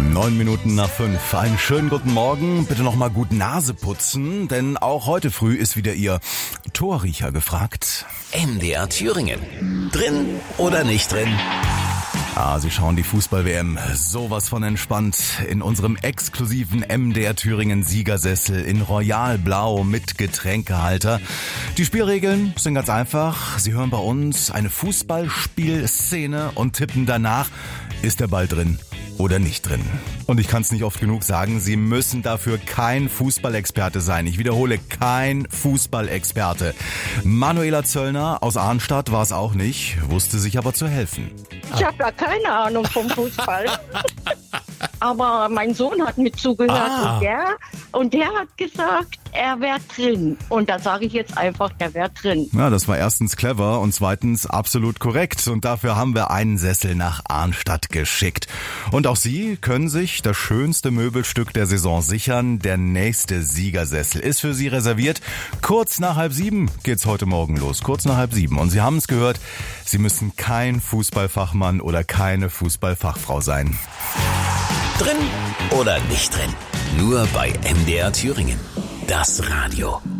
9:09. Einen schönen guten Morgen. Bitte nochmal gut Nase putzen, denn auch heute früh ist wieder Ihr Torriecher gefragt. MDR Thüringen. Drin oder nicht drin? Sie schauen die Fußball-WM sowas von entspannt in unserem exklusiven MDR Thüringen Siegersessel in Royal Blau mit Getränkehalter. Die Spielregeln sind ganz einfach. Sie hören bei uns eine Fußballspielszene und tippen danach, ist der Ball drin oder nicht drin. Und ich kann es nicht oft genug sagen, Sie müssen dafür kein Fußballexperte sein. Ich wiederhole, kein Fußballexperte. Manuela Zöllner aus Arnstadt war es auch nicht, wusste sich aber zu helfen. Ich habe ja keine Ahnung vom Fußball. Aber mein Sohn hat mit zugehört und der hat gesagt, er wäre drin. Und da sage ich jetzt einfach, er wäre drin. Ja, das war erstens clever und zweitens absolut korrekt. Und dafür haben wir einen Sessel nach Arnstadt geschickt. Und auch Sie können sich das schönste Möbelstück der Saison sichern. Der nächste Siegersessel ist für Sie reserviert. Kurz nach 6:30 geht's heute Morgen los. Kurz nach 6:30. Und Sie haben es gehört, Sie müssen kein Fußballfachmann oder keine Fußballfachfrau sein. Drin oder nicht drin? Nur bei MDR Thüringen. Das Radio.